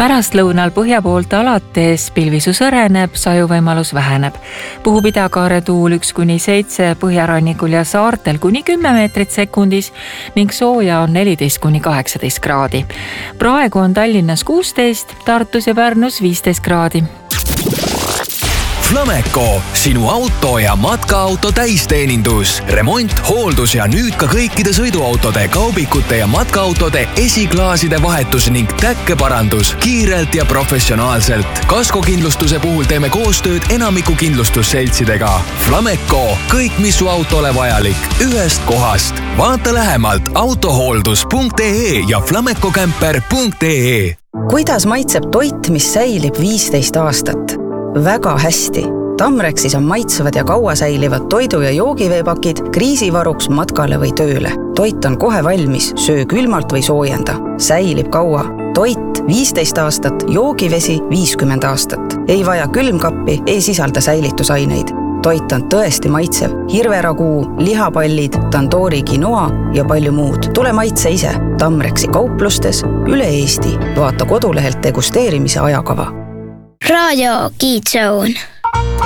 Pärastlõunal põhja poolt alates pilvisus õreneb, sajuvõimalus väheneb. Puhub idakaare tuul 1-7, põhjarannikul ja saartel kuni 10 meetrit sekundis ning sooja on 14-18 kraadi. Praegu on Tallinnas 16, Tartus ja Pärnus 15 kraadi. Flameco, sinu auto ja matkaauto täisteenindus, remont, hooldus ja nüüd ka kõikide sõiduautode, kaubikute ja matkaautode esiklaaside vahetus ning täkkeparandus kiirelt ja professionaalselt. Kaskokindlustuse puhul teeme koostööd enamiku kindlustusseltsidega. Flameco, kõik mis su autole vajalik, ühest kohast. Vaata lähemalt autohooldus.ee ja flamecocamper.ee. Kuidas maitseb toit, mis säilib 15 aastat? Väga hästi. Tamrexis on maitsevad ja kaua säilivad toidu- ja joogiveepakid kriisivaruks matkale või tööle. Toit on kohe valmis, söö külmalt või soojenda. Säilib kaua. Toit 15 aastat, joogivesi 50 aastat. Ei vaja külmkappi, ei sisalda säilitusaineid. Toit on tõesti maitsev. Hirveraguu, lihapallid, tandoori quinoa ja palju muud. Tule maitse ise. Tamrexi kauplustes üle Eesti. Vaata kodulehelt degusteerimise ajakava. Radio Kids Zone.